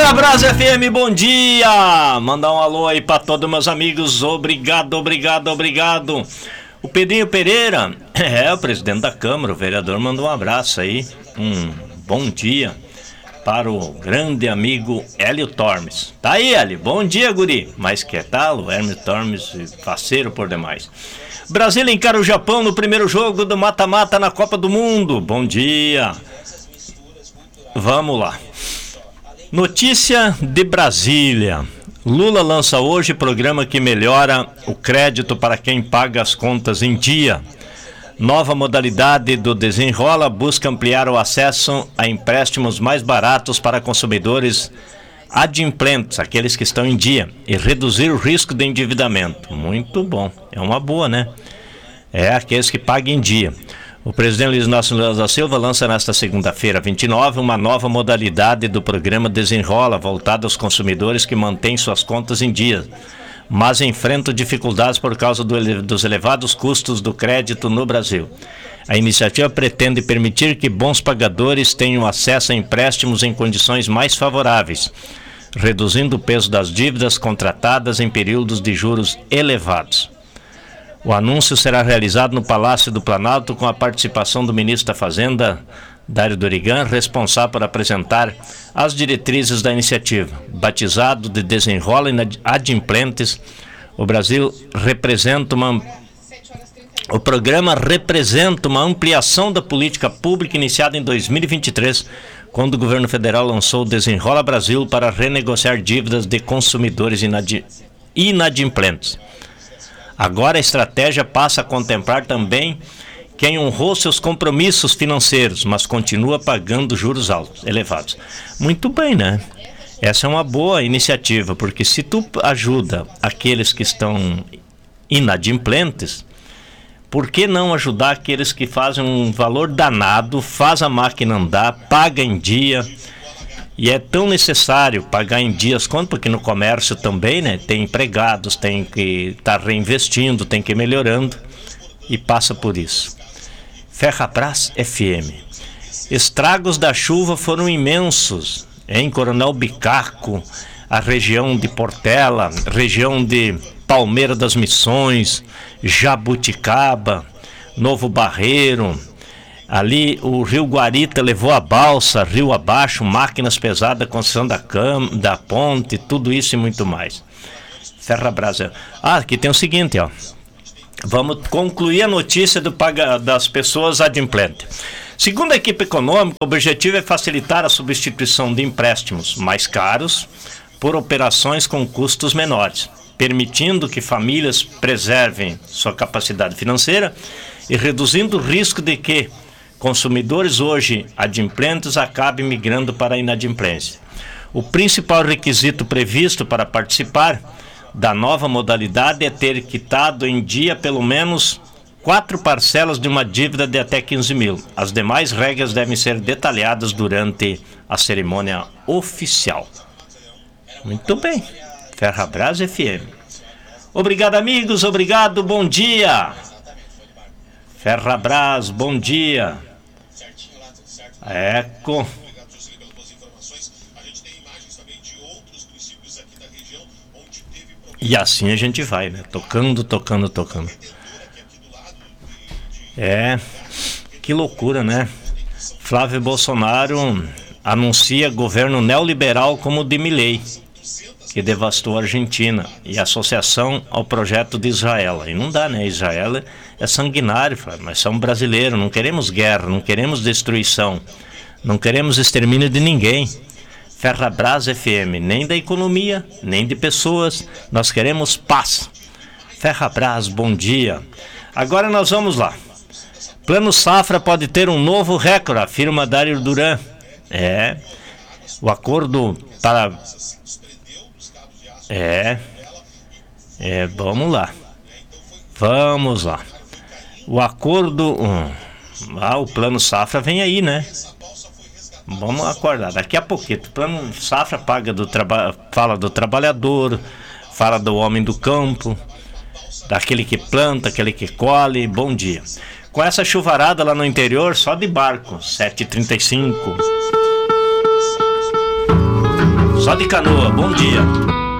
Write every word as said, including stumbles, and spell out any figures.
Ferra Brasa F M, bom dia! Mandar um alô aí pra todos meus amigos, obrigado, obrigado, obrigado. O Pedrinho Pereira, é o presidente da Câmara, o vereador, mandou um abraço aí, um bom dia para o grande amigo Hélio Tormes. Tá aí, Hélio, bom dia, guri. Mas que tal o Hélio Tormes, parceiro por demais. Brasil encara o Japão no primeiro jogo do mata-mata na Copa do Mundo. Bom dia. Vamos lá. Notícia de Brasília. Lula lança hoje programa que melhora o crédito para quem paga as contas em dia. Nova modalidade do Desenrola busca ampliar o acesso a empréstimos mais baratos para consumidores adimplentes, aqueles que estão em dia, e reduzir o risco de endividamento. Muito bom, é uma boa, né? É aqueles que pagam em dia. O presidente Luiz Inácio Lula da Silva lança nesta segunda-feira, vinte e nove, uma nova modalidade do programa Desenrola, voltada aos consumidores que mantêm suas contas em dia, mas enfrentam dificuldades por causa do, dos elevados custos do crédito no Brasil. A iniciativa pretende permitir que bons pagadores tenham acesso a empréstimos em condições mais favoráveis, reduzindo o peso das dívidas contratadas em períodos de juros elevados. O anúncio será realizado no Palácio do Planalto com a participação do ministro da Fazenda, Dário Dorigan, responsável por apresentar as diretrizes da iniciativa. Batizado de Desenrola Adimplentes, o Brasil representa uma... O programa representa uma ampliação da política pública iniciada em dois mil e vinte e três, quando o governo federal lançou o Desenrola Brasil para renegociar dívidas de consumidores inadi... inadimplentes. Agora a estratégia passa a contemplar também quem honrou seus compromissos financeiros, mas continua pagando juros altos, elevados. Muito bem, né? Essa é uma boa iniciativa, porque se tu ajuda aqueles que estão inadimplentes, por que não ajudar aqueles que fazem um valor danado, faz a máquina andar, paga em dia? E é tão necessário pagar em dias quanto, porque no comércio também, né? Tem empregados, tem que estar tá reinvestindo, tem que ir melhorando, e passa por isso. Ferrabras F M. Estragos da chuva foram imensos em Coronel Bicaco, a região de Portela, região de Palmeira das Missões, Jabuticaba, Novo Barreiro. Ali o Rio Guarita levou a balsa, rio abaixo, máquinas pesadas, construção da, cam- da ponte, tudo isso e muito mais. Ferrabras. Ah, aqui tem o seguinte, ó. Vamos concluir a notícia do paga- das pessoas adimplentes. Segundo a equipe econômica, o objetivo é facilitar a substituição de empréstimos mais caros por operações com custos menores, permitindo que famílias preservem sua capacidade financeira e reduzindo o risco de que consumidores hoje adimplentes acabem migrando para a inadimplência. O principal requisito previsto para participar da nova modalidade é ter quitado em dia pelo menos quatro parcelas de uma dívida de até quinze mil. As demais regras devem ser detalhadas durante a cerimônia oficial. Muito bem. Ferrabras F M. Obrigado, amigos. Obrigado. Bom dia. Ferrabras, bom dia. Eco. E assim a gente vai, né? Tocando, tocando, tocando. É, que loucura, né? Flávio Bolsonaro anuncia governo neoliberal como o de Milei, que devastou a Argentina, e associação ao projeto de Israel. E não dá, né? Israel é sanguinário, nós somos brasileiros, não queremos guerra, não queremos destruição, não queremos extermínio de ninguém. Ferrabras F M, nem da economia, nem de pessoas, nós queremos paz. Ferrabras, bom dia. Agora nós vamos lá. Plano Safra pode ter um novo recorde, afirma Dário Duran. É, o acordo para... É, é, vamos lá, vamos lá. O acordo, hum, ah, o Plano Safra vem aí, né? Vamos acordar, daqui a pouquinho. O Plano Safra paga do traba- fala do trabalhador, fala do homem do campo, daquele que planta, aquele que colhe. Bom dia. Com essa chuvarada lá no interior, só de barco, sete e trinta e cinco. Só de canoa. Bom dia.